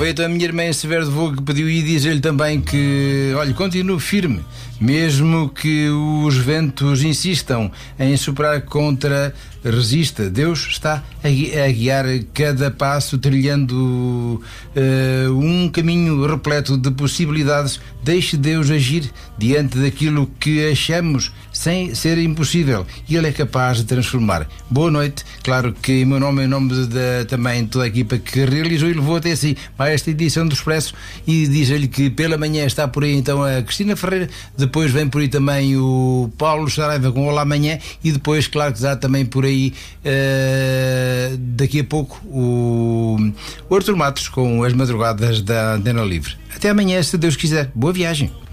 Foi então a minha irmã Severo de Vogue que pediu e diz-lhe também que, olha, continue firme, mesmo que os ventos insistam em superar contra, resista. Deus está a guiar cada passo, trilhando um caminho repleto de possibilidades. Deixe Deus agir diante daquilo que achamos sem ser impossível, e Ele é capaz de transformar. Boa noite. Claro que em meu nome, em nome também de toda a equipa que realizou e levou até si a esta edição do Expresso, e diz-lhe que pela manhã está por aí então a Cristina Ferreira, depois vem por aí também o Paulo Saraiva com Olá Amanhã, e depois, claro que já também por aí daqui a pouco o Artur Matos com as madrugadas da Antena Livre. Até amanhã, se Deus quiser. Boa viagem.